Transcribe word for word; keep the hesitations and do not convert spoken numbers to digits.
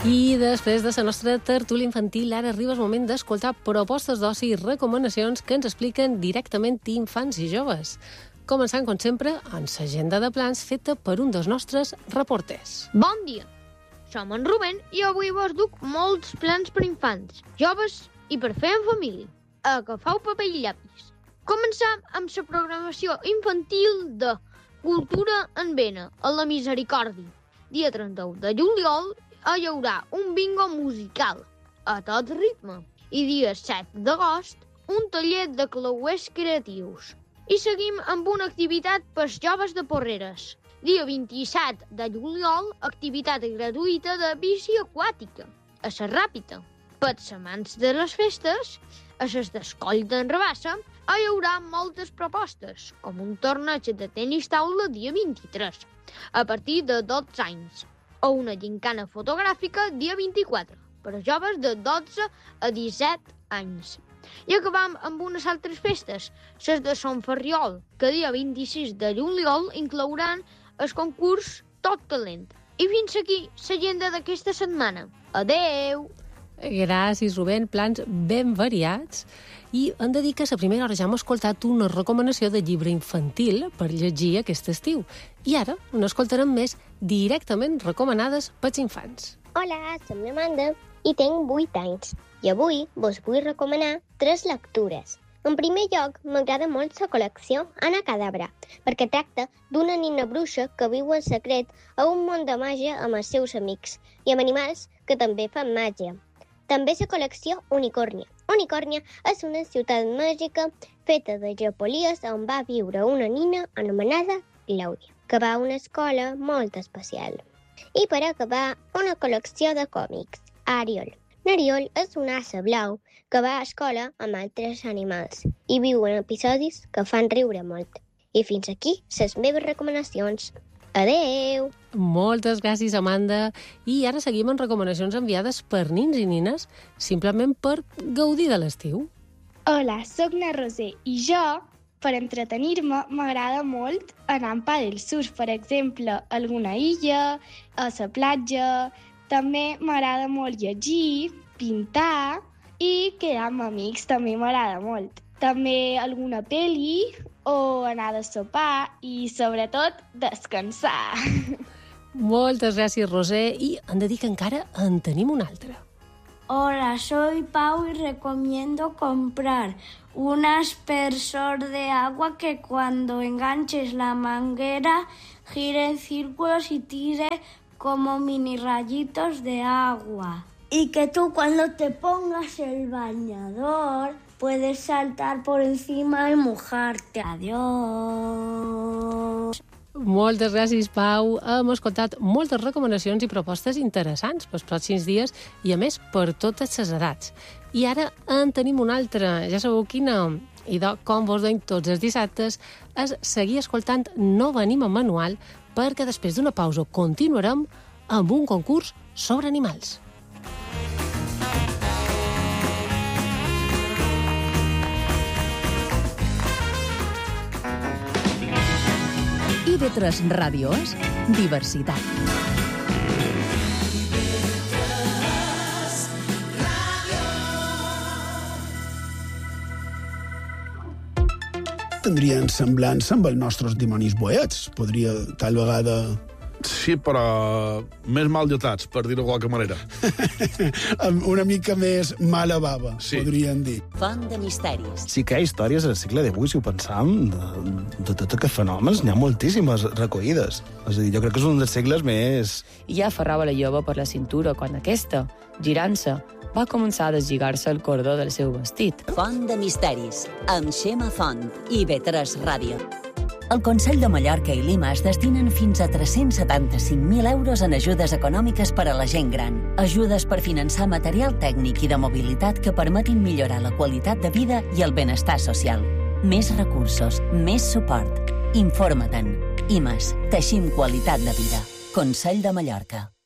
I després de la nostra tertúlia infantil, ara arriba el moment d'escoltar propostes d'oci i recomanacions que ens expliquen directament infants i joves. Començant, com sempre, amb l'agenda de plans feta per un dels nostres reporters. Bon dia! Som en Rubén i avui vos duc molts plans per infants, joves i per fer en família. Agafeu paper i llapis. Començam amb la programació infantil de Cultura en Vena, a la Misericòrdia. Dia trenta-u de juliol hi haurà un bingo musical a tot ritme i dia set d'agost un taller de clauers creatius. I seguim amb una activitat pels joves de Porreres. Dia vint-i-set de juliol, activitat gratuïta de bici aquàtica a la Ràpita. Pels amants de les festes, a les d'Escoll d'en Rabassa, hi haurà moltes propostes, com un torneig de tenis taula dia vint-i-tres, a partir de dotze anys, o una gincana fotogràfica dia vint-i-quatre, per a joves de dotze a disset anys. I acabam amb unes altres festes, les de Sant Ferriol, que dia vint-i-sis de juliol inclouran el concurs Tot Talent. I fins aquí l'agenda d'aquesta setmana. Adeu! Gràcies, Rubén. Plans ben variats. I hem de dir que a la primera hora ja hem escoltat una recomanació de llibre infantil per llegir aquest estiu. I ara n'escoltarem més directament recomanades pels infants. Hola, som l'Amanda i tinc vuit anys. I avui vos vull recomanar tres lectures. En primer lloc, m'agrada molt la col·lecció Anna Cadabra, perquè tracta d'una nina bruixa que viu en secret a un món de màgia amb els seus amics i amb animals que també fan màgia. També la col·lecció Unicornia. Unicornia és una ciutat màgica feta de gepolies on va viure una nina anomenada Clàudia, que va a una escola molt especial. I per acabar, una col·lecció de còmics, Ariol. N'Ariol és un ase blau que va a escola amb altres animals i viu en episodis que fan riure molt. I fins aquí les meves recomanacions. Adeu! Moltes gràcies, Amanda. I ara seguim amb recomanacions enviades per nins i nines, simplement per gaudir de l'estiu. Hola, sóc na Roser i jo, per entretenir-me, m'agrada molt anar en paddle surf, per exemple, a alguna illa, a la platja. També m'agrada molt llegir, pintar i quedar amb amics, també m'agrada molt. També alguna pel·li o anar de sopar i, sobretot, descansar. Moltes gràcies, Roser. I hem de dir que encara en tenim una altra. Hola, soy Pau y recomiendo comprar un aspersor de agua que cuando enganches la manguera gire en círculos y tire como mini rayitos de agua. Y que tú cuando te pongas el bañador puedes saltar por encima y mojarte. Adiós. Moltes gràcies, Pau. Hem escoltat moltes recomanacions i propostes interessants pels pròxims dies i, a més, per totes les edats. I ara en tenim una altra, ja sabeu quina. I de, com vos deim tots els dissabtes, és seguir escoltant No venim amb manual, perquè després d'una pausa continuarem amb un concurs sobre animals. I ve tres Ràdio és diversitat. Tindrien semblança amb els nostres dimonis boets. Podria, tal vegada... Sí, però més mal dotats, per dir-ho de qualque manera. Una mica més mala bava, sí. Podríem dir. Font de misteris. Sí que hi ha històries al segle divuit, si ho pensam, de, de tots aquests fenòmens. N'hi ha moltíssimes recollides. És a dir, jo crec que és un dels segles més... I ja aferrava la jove per la cintura quan aquesta, girant-se, va començar a deslligar-se el cordó del seu vestit. Font de misteris, amb Xema Font i ve tres Ràdio. El Consell de Mallorca i Lima es destinen fins a tres-cents setanta-cinc mil euros en ajudes econòmiques per a la gent gran. Ajudes per finançar material tècnic i de mobilitat que permetin millorar la qualitat de vida i el benestar social. Més recursos, més suport. Informa-te'n. I M A S, teixim qualitat de vida. Consell de Mallorca.